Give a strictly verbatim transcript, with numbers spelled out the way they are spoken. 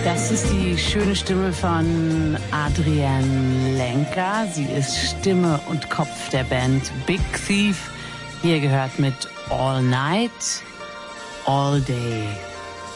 Das ist die schöne Stimme von Adrienne Lenker. Sie ist Stimme und Kopf der Band Big Thief. Hier gehört mit All Night, All Day.